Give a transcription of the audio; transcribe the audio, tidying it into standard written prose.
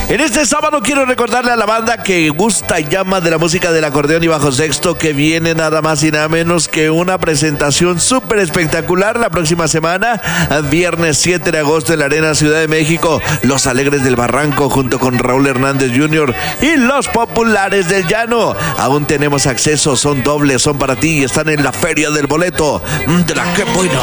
En este sábado quiero recordarle a la banda que gusta y llama de la música del acordeón y bajo sexto que viene nada más y nada menos que una presentación súper espectacular la próxima semana, viernes 7 de agosto en la Arena Ciudad de México. Los Alegres del Barranco junto con Raúl Hernández Jr. y Los Populares del Llano. Aún tenemos acceso, son dobles, son para ti y están en la Feria del Boleto. ¡De la qué buena!